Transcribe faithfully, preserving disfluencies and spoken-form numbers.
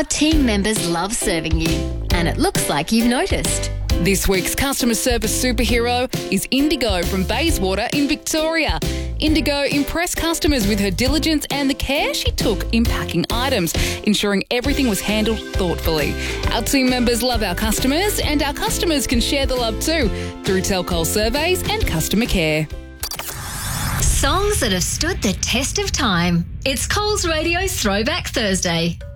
team members love serving you, and it looks like you've noticed. This week's customer service superhero is Indigo from Bayswater in Victoria. Indigo impressed customers with her diligence and the care she took in packing items, ensuring everything was handled thoughtfully. Our team members love our customers, and our customers can share the love too through Telcol surveys and customer care. Songs that have stood the test of time. It's Coles Radio's Throwback Thursday.